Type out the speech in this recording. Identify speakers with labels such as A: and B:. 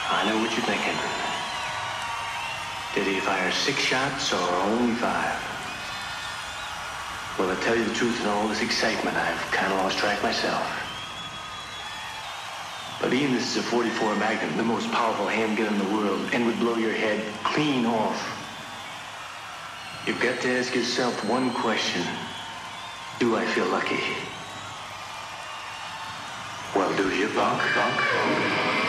A: I know what you're thinking. Did he fire 6 shots or only 5? Well, to tell you the truth, in all this excitement, I've kind of lost track myself. But Ian, this is a .44 Magnum, the most powerful handgun in the world, and would blow your head clean off. You've got to ask yourself one question. Do I feel lucky? Well, do you, punk?